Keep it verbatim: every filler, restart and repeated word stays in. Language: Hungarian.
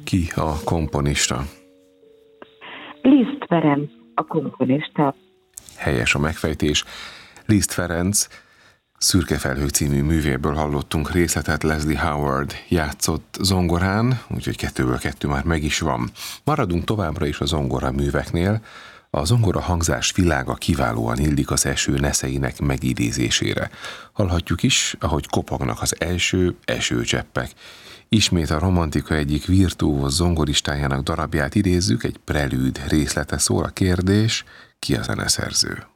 Ki a komponista? Liszt Ferenc a komponista. Helyes a megfejtés. Liszt Ferenc Szürke felhők című művéből hallottunk részletet. Leslie Howard játszott zongorán, úgyhogy kettőből kettő már meg is van. Maradunk továbbra is a zongora műveknél. A zongora hangzás világa kiválóan illik az eső neszeinek megidézésére. Hallhatjuk is, ahogy kopognak az első esőcseppek. Ismét a romantika egyik virtuóz zongoristájának darabját idézzük, egy prelűd részlete szól. A kérdés: ki a zeneszerző?